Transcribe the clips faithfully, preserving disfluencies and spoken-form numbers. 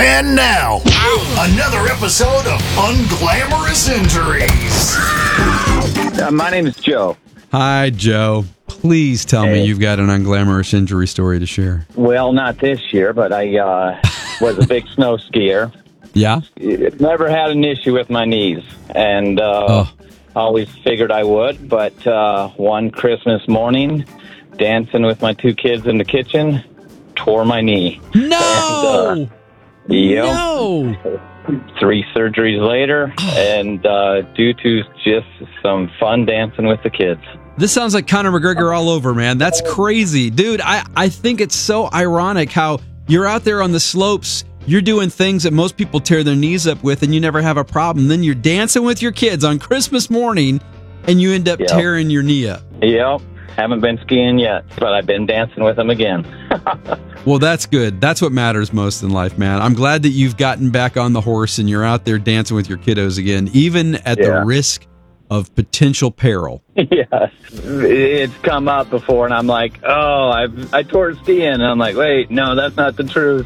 And now, another episode of Unglamorous Injuries. Uh, my name is Joe. Hi, Joe. Please tell Hey. me you've got an unglamorous injury story to share. Well, not this year, but I uh, was a big snow skier. Yeah? Never had an issue with my knees, and uh, Oh. always figured I would. But uh, one Christmas morning, dancing with my two kids in the kitchen, tore my knee. No! And, uh, Yep. No! Three surgeries later, and uh, due to just some fun dancing with the kids. This sounds like Conor McGregor all over, man. That's crazy. Dude, I, I think it's so ironic how you're out there on the slopes, you're doing things that most people tear their knees up with, and you never have a problem. Then you're dancing with your kids on Christmas morning, and you end up Yep. tearing your knee up. Yep. Haven't been skiing yet, but I've been dancing with them again. Well, that's good. That's what matters most in life, man. I'm glad that you've gotten back on the horse and you're out there dancing with your kiddos again, even at Yeah. the risk of potential peril. Yes, it's come up before, and I'm like, oh, I've, I tore skiing, and I'm like, wait, no, that's not the truth.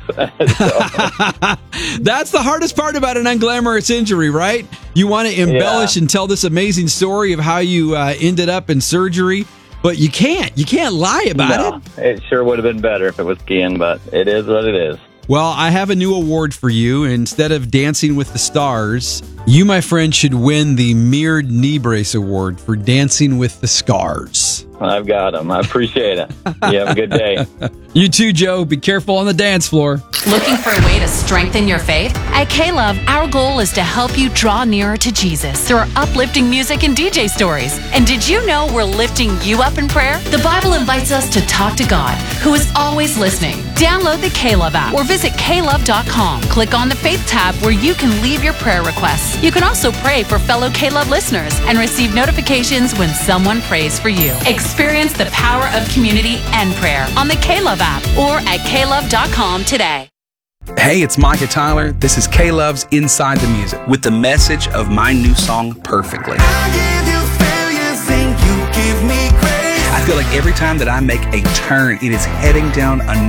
So, That's the hardest part about an unglamorous injury, right? You want to embellish Yeah. and tell this amazing story of how you uh, ended up in surgery, but you can't. You can't lie about no, it. it sure would have been better if it was skiing, but it is what it is. Well, I have a new award for you. Instead of Dancing with the Stars, you, my friend, should win the Mirrored Knee Brace Award for Dancing with the Scars. I've got them. I appreciate it. You have a good day. You too, Joe. Be careful on the dance floor. Looking for a way to strengthen your faith? At K-Love, our goal is to help you draw nearer to Jesus through our uplifting music and D J stories. And did you know we're lifting you up in prayer? The Bible invites us to talk to God, who is always listening. Download the K-Love app or visit K love dot com. Click on the Faith tab where you can leave your prayer requests. You can also pray for fellow K-Love listeners and receive notifications when someone prays for you. Experience the power of community and prayer on the K-Love app or at K love dot com today. Hey, it's Micah Tyler. This is K-Love's Inside the Music with the message of my new song, Perfectly. I feel like every time that I make a turn, it is heading down a